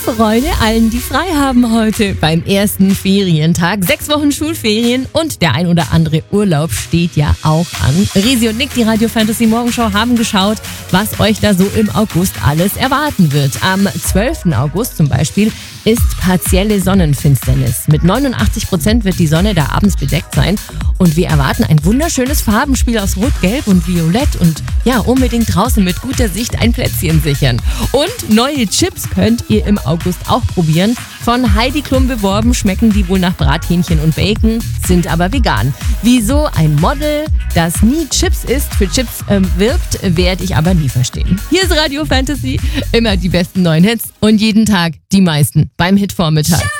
Freude allen, die frei haben heute beim ersten Ferientag. 6 Wochen Schulferien und der ein oder andere Urlaub steht ja auch an. Risi und Nick, die Radio Fantasy Morgenshow, haben geschaut, was euch da so im August alles erwarten wird. Am 12. August zum Beispiel ist partielle Sonnenfinsternis. Mit 89% wird die Sonne da abends bedeckt sein. Und wir erwarten ein wunderschönes Farbenspiel aus Rot, Gelb und Violett. Und ja, unbedingt draußen mit guter Sicht ein Plätzchen sichern. Und neue Chips könnt ihr im August auch probieren. Von Heidi Klum beworben, schmecken die wohl nach Brathähnchen und Bacon, sind aber vegan. Wieso ein Model, das nie Chips isst, für Chips wirbt, werde ich aber nie verstehen. Hier ist Radio Fantasy, immer die besten neuen Hits und jeden Tag die meisten beim Hitvormittag.